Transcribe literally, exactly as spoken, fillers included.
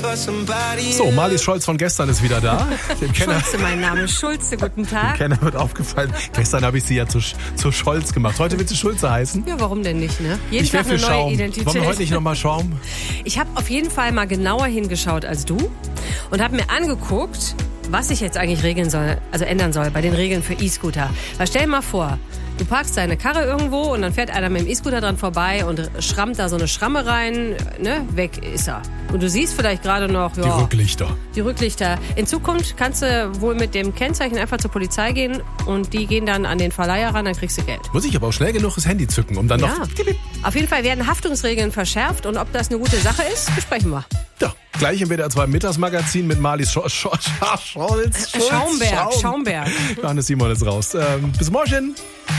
So, Marlies Scholz von gestern ist wieder da. Dem Kenner, Schulze, mein Name ist Schulze, guten dem Tag. Kenner wird aufgefallen, gestern habe ich sie ja zu, zu Scholz gemacht. Heute wird sie Schulze heißen. Ja, warum denn nicht, ne? Jeden Ich wäre Tag für eine neue Schaum. Identität. Wollen wir heute nicht nochmal Schaum? Ich habe auf jeden Fall mal genauer hingeschaut als du und habe mir angeguckt, was ich jetzt eigentlich regeln soll, also ändern soll bei den Regeln für E-Scooter. Weil stell dir mal vor, du parkst deine Karre irgendwo und dann fährt einer mit dem E-Scooter dran vorbei und schrammt da so eine Schramme rein, ne, weg ist er. Und du siehst vielleicht gerade noch, ja, Die Rücklichter. die Rücklichter. In Zukunft kannst du wohl mit dem Kennzeichen einfach zur Polizei gehen und die gehen dann an den Verleiher ran, dann kriegst du Geld. Muss ich aber auch schnell genug das Handy zücken, um dann Ja. noch... Auf jeden Fall werden Haftungsregeln verschärft und ob das eine gute Sache ist, besprechen wir. Ja, gleich im W D R zwei Mittagsmagazin mit Marlies Scholz. Scholz, Scholz, Scholz Schaumberg, Schaum. Schaumberg. Johannes Simon ist raus. Ähm, bis morgen.